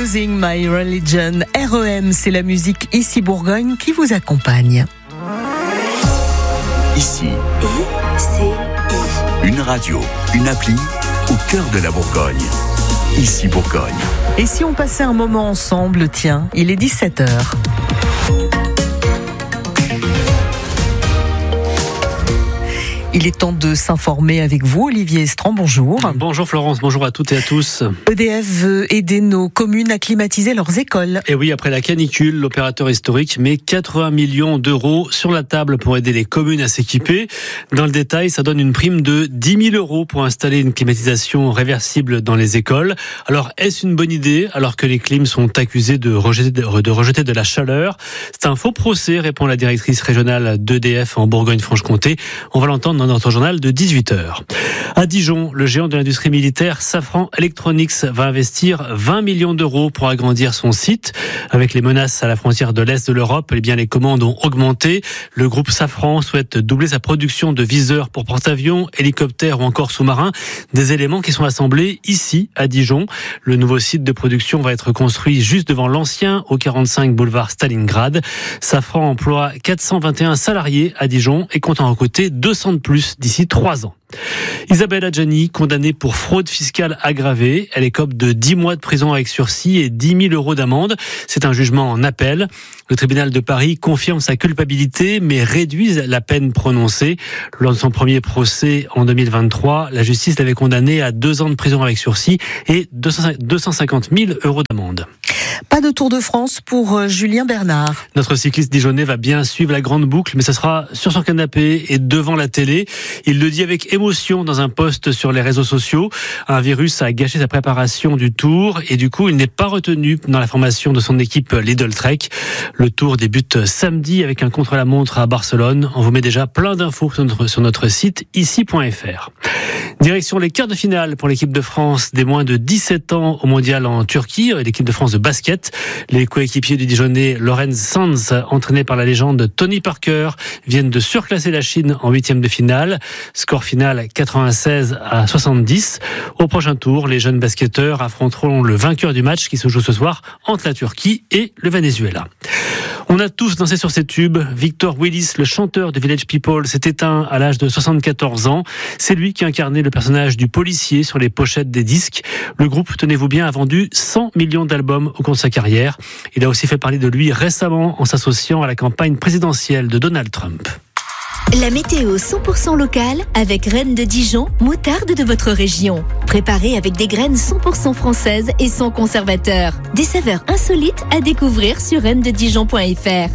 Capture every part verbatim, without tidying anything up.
Losing My Religion. R E M, c'est la musique Ici Bourgogne qui vous accompagne. Ici, I C I. une radio, une appli au cœur de la Bourgogne. Ici Bourgogne. Et si on passait un moment ensemble, tiens, il est dix-sept heures. Il est temps de s'informer avec vous, Olivier Estran, bonjour. Bonjour Florence, bonjour à toutes et à tous. E D F veut aider nos communes à climatiser leurs écoles. Et oui, après la canicule, l'opérateur historique met quatre-vingts millions d'euros sur la table pour aider les communes à s'équiper. Dans le détail, ça donne une prime de dix mille euros pour installer une climatisation réversible dans les écoles. Alors, est-ce une bonne idée alors que les clims sont accusés de rejeter de, de, rejeter de la chaleur? C'est un faux procès, répond la directrice régionale d'E D F en Bourgogne-Franche-Comté. On va l'entendre dans notre journal de dix-huit heures. À Dijon, le géant de l'industrie militaire Safran Electronics va investir vingt millions d'euros pour agrandir son site. Avec les menaces à la frontière de l'Est de l'Europe, eh bien les commandes ont augmenté. Le groupe Safran souhaite doubler sa production de viseurs pour porte-avions, hélicoptères ou encore sous-marins. Des éléments qui sont assemblés ici, à Dijon. Le nouveau site de production va être construit juste devant l'ancien, au quarante-cinq boulevard Stalingrad. Safran emploie quatre cent vingt et un salariés à Dijon et compte en recruter deux cents de plus d'ici trois ans. Isabelle Adjani, condamnée pour fraude fiscale aggravée. Elle écope de dix mois de prison avec sursis et dix mille euros d'amende. C'est un jugement en appel. Le tribunal de Paris confirme sa culpabilité, mais réduit la peine prononcée. Lors de son premier procès en deux mille vingt-trois, la justice l'avait condamnée à deux ans de prison avec sursis et deux cent cinquante mille euros d'amende. Pas de Tour de France pour Julien Bernard. Notre cycliste dijonnais va bien suivre la grande boucle, mais ça sera sur son canapé et devant la télé. Il le dit avec émotion dans un post sur les réseaux sociaux. Un virus a gâché sa préparation du Tour et du coup, il n'est pas retenu dans la formation de son équipe Lidl Trek. Le Tour débute samedi avec un contre-la-montre à Barcelone. On vous met déjà plein d'infos sur notre, sur notre site ici point f r. Direction les quarts de finale pour l'équipe de France des moins de dix-sept ans au mondial en Turquie, l'équipe de France de basket. Les coéquipiers du Dijonnais Lorenz Sanz, entraînés par la légende Tony Parker, viennent de surclasser la Chine en huitième de finale. Score final quatre-vingt-seize à soixante-dix. Au prochain tour, les jeunes basketteurs affronteront le vainqueur du match qui se joue ce soir entre la Turquie et le Venezuela. On a tous dansé sur ces tubes. Victor Willis, le chanteur de Village People, s'est éteint à l'âge de soixante-quatorze ans. C'est lui qui incarnait le personnage du policier sur les pochettes des disques. Le groupe, tenez-vous bien, a vendu cent millions d'albums au cours de sa carrière. Il a aussi fait parler de lui récemment en s'associant à la campagne présidentielle de Donald Trump. La météo cent pour cent locale avec Reine de Dijon, moutarde de votre région. Préparée avec des graines cent pour cent françaises et sans conservateur. Des saveurs insolites à découvrir sur reine de dijon point f r.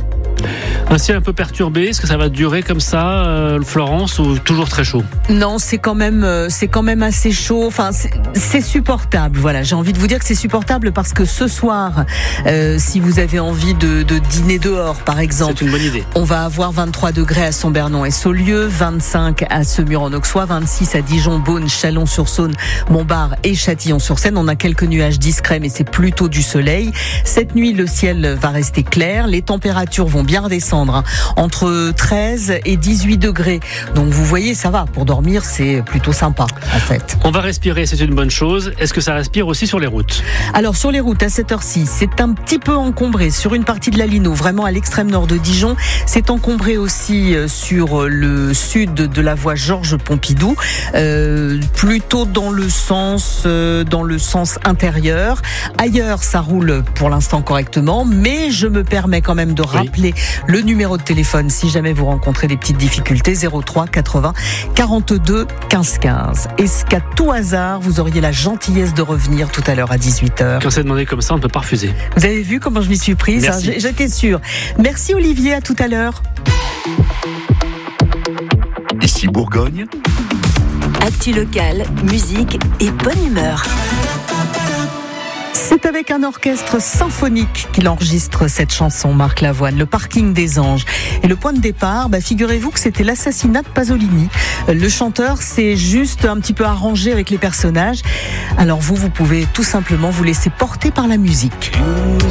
Un ciel un peu perturbé, est-ce que ça va durer comme ça, euh, Florence, ou toujours très chaud? Non, c'est quand même, euh, c'est quand même assez chaud. Enfin, c'est, c'est supportable. Voilà, j'ai envie de vous dire que c'est supportable parce que ce soir, euh, si vous avez envie de, de dîner dehors, par exemple, c'est une bonne idée. On va avoir vingt-trois degrés à Saint-Bernon et Saulieu, vingt-cinq à Semur-en-Auxois, vingt-six à Dijon, Beaune, Chalon-sur-Saône, Montbard et Châtillon-sur-Seine. On a quelques nuages discrets, mais c'est plutôt du soleil. Cette nuit, le ciel va rester clair. Les températures vont bien redescendre. Entre treize et dix-huit degrés. Donc vous voyez, ça va. Pour dormir, c'est plutôt sympa, en fait. On va respirer, c'est une bonne chose. Est-ce que ça respire aussi sur les routes? Alors, sur les routes, à cette heure-ci, c'est un petit peu encombré sur une partie de la Lino, vraiment à l'extrême nord de Dijon. C'est encombré aussi sur le sud de la voie Georges Pompidou, euh, plutôt dans le sens, euh, dans le sens intérieur. Ailleurs, ça roule pour l'instant correctement, mais je me permets quand même de rappeler oui. le numéro de téléphone si jamais vous rencontrez des petites difficultés, zéro trois quatre-vingts quarante-deux quinze quinze. Est-ce qu'à tout hasard vous auriez la gentillesse de revenir tout à l'heure à dix-huit heures? Quand c'est demandé comme ça, on ne peut pas refuser. Vous avez vu comment je m'y suis prise, hein? J'étais sûre. Merci Olivier, à tout à l'heure. Ici Bourgogne. Actu locale, musique et bonne humeur. C'est avec un orchestre symphonique qu'il enregistre cette chanson, Marc Lavoine, Le Parking des Anges. Et le point de départ, bah, figurez-vous que c'était l'assassinat de Pasolini. Le chanteur s'est juste un petit peu arrangé avec les personnages. Alors vous, vous pouvez tout simplement vous laisser porter par la musique.